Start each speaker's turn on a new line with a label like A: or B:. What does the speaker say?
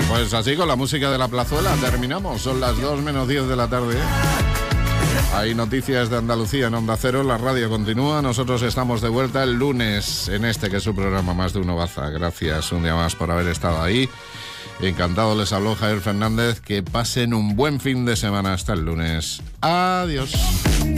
A: Pues así, con la música de la plazuela terminamos. Son las 2 menos 10 de la tarde. Hay noticias de Andalucía en Onda Cero. La radio continúa. Nosotros estamos de vuelta el lunes en este que es su programa Más de Uno Baza. Gracias un día más por haber estado ahí. Encantado, les habló Javier Fernández. Que pasen un buen fin de semana hasta el lunes. Adiós.